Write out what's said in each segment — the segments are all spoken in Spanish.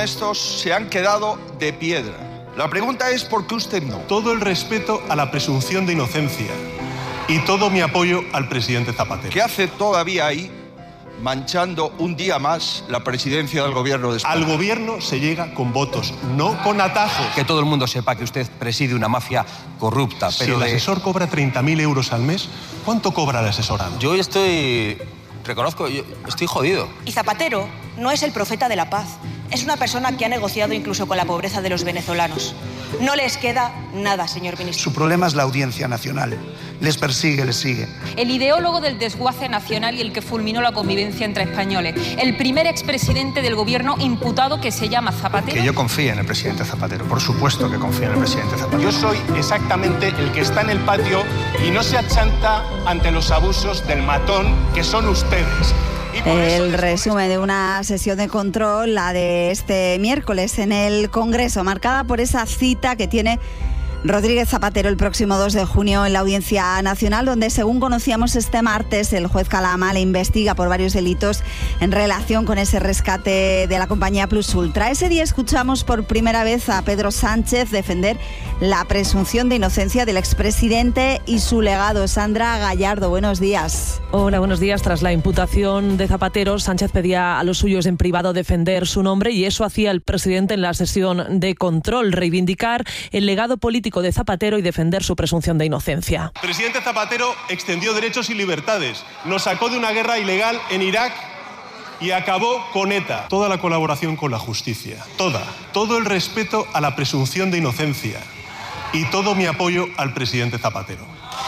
Estos se han quedado de piedra. La pregunta es ¿por qué usted no? Todo el respeto a la presunción de inocencia y todo mi apoyo al presidente Zapatero. ¿Qué hace todavía ahí manchando un día más la presidencia del gobierno de España? Al gobierno se llega con votos, no con atajos. Que todo el mundo sepa que usted preside una mafia corrupta. Pero si el asesor cobra 30.000 euros al mes, ¿cuánto cobra el asesorado? Yo reconozco, estoy jodido. Y Zapatero no es el profeta de la paz. Es una persona que ha negociado incluso con la pobreza de los venezolanos. No les queda nada, señor ministro. Su problema es la Audiencia Nacional. Les persigue, les sigue. El ideólogo del desguace nacional y el que fulminó la convivencia entre españoles. El primer expresidente del gobierno imputado que se llama Zapatero. Que yo confíe en el presidente Zapatero. Por supuesto que confío en el presidente Zapatero. Yo soy exactamente el que está en el patio y no se achanta ante los abusos del matón que son ustedes. El resumen de una sesión de control, la de este miércoles en el Congreso, marcada por esa cita que tiene Rodríguez Zapatero el próximo 2 de junio en la Audiencia Nacional, donde, según conocíamos este martes, el juez Calama le investiga por varios delitos en relación con ese rescate de la compañía Plus Ultra. Ese día escuchamos por primera vez a Pedro Sánchez defender la presunción de inocencia del expresidente y su legado. Sandra Gallardo, buenos días. Hola, buenos días. Tras la imputación de Zapatero, Sánchez pedía a los suyos en privado defender su nombre, y eso hacía el presidente en la sesión de control, reivindicar el legado político de Zapatero y defender su presunción de inocencia. El presidente Zapatero extendió derechos y libertades, nos sacó de una guerra ilegal en Irak y acabó con ETA. Toda la colaboración con la justicia, todo el respeto a la presunción de inocencia y todo mi apoyo al presidente Zapatero.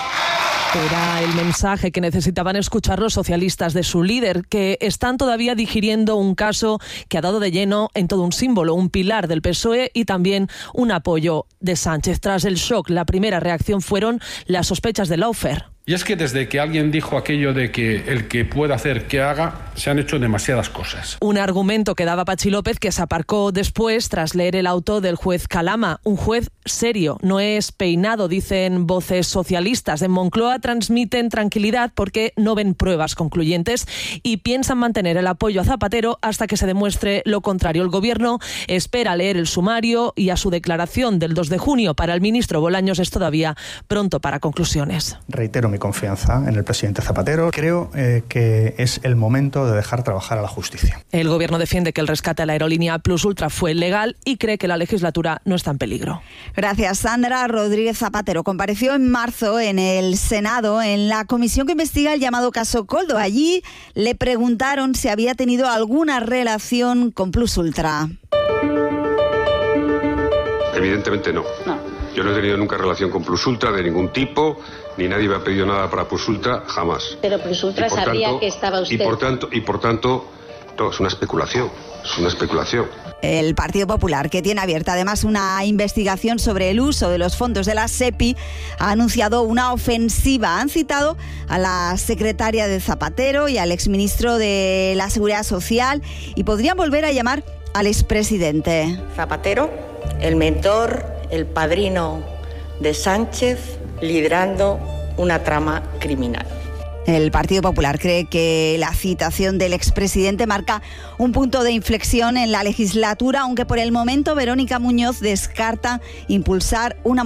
Era el mensaje que necesitaban escuchar los socialistas de su líder, que están todavía digiriendo un caso que ha dado de lleno en todo un símbolo, un pilar del PSOE y también un apoyo de Sánchez. Tras el shock, la primera reacción fueron las sospechas de lawfare. Y es que desde que alguien dijo aquello de que el que pueda hacer que haga, se han hecho demasiadas cosas. Un argumento que daba Patxi López, que se aparcó después tras leer el auto del juez Calama. Un juez serio, no es peinado, dicen voces socialistas. En Moncloa transmiten tranquilidad porque no ven pruebas concluyentes y piensan mantener el apoyo a Zapatero hasta que se demuestre lo contrario. El gobierno espera leer el sumario y a su declaración del 2 de junio. Para el ministro Bolaños es todavía pronto para conclusiones. Reitero mi confianza en el presidente Zapatero. Creo que es el momento de dejar trabajar a la justicia. El gobierno defiende que el rescate a la aerolínea Plus Ultra fue legal y cree que la legislatura no está en peligro. Gracias, Sandra. Rodríguez Zapatero compareció en marzo en el Senado en la comisión que investiga el llamado caso Koldo. Allí le preguntaron si había tenido alguna relación con Plus Ultra. Evidentemente no. Yo no he tenido nunca relación con Plus Ultra de ningún tipo, ni nadie me ha pedido nada para Plus Ultra, jamás. Pero Plus Ultra sabía que estaba usted. Y por tanto, no, es una especulación. El Partido Popular, que tiene abierta además una investigación sobre el uso de los fondos de la SEPI, ha anunciado una ofensiva. Han citado a la secretaria de Zapatero y al exministro de la Seguridad Social y podrían volver a llamar al expresidente. Zapatero, el mentor, el padrino de Sánchez, liderando una trama criminal. El Partido Popular cree que la citación del expresidente marca un punto de inflexión en la legislatura, aunque por el momento Verónica Muñoz descarta impulsar una